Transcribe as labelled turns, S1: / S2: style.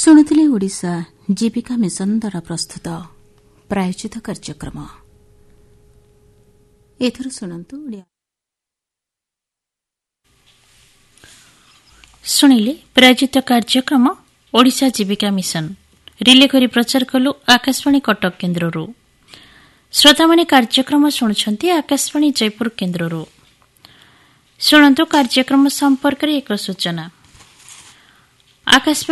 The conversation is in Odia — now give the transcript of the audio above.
S1: ଶୁଣୁଥିଲେ ଓଡ଼ିଶା ଜୀବିକା ମିଶନ ଦ୍ୱାରା ପ୍ରସ୍ତୁତ ପ୍ରାୟୋଜିତ କାର୍ଯ୍ୟକ୍ରମ। ଏଥର ଶୁଣନ୍ତୁ
S2: ଶୁଣିଲେ ପ୍ରାୟୋଜିତ କାର୍ଯ୍ୟକ୍ରମ ଓଡ଼ିଶା ଜୀବିକା ମିଶନ ରିଲେ କରି ପ୍ରଚାର କଲୁ ଆକାଶବାଣୀ କଟକ କେନ୍ଦ୍ରରୁ। ଶ୍ରୋତାମାନେ କାର୍ଯ୍ୟକ୍ରମ ଶୁଣୁଛନ୍ତି ଆକାଶବାଣୀ ଜୟପୁର କେନ୍ଦ୍ରରୁ। ଶୁଣନ୍ତୁ କାର୍ଯ୍ୟକ୍ରମ ସମ୍ପର୍କରେ ଏକ ସୂଚନା। ଆକାଶବାଣୀ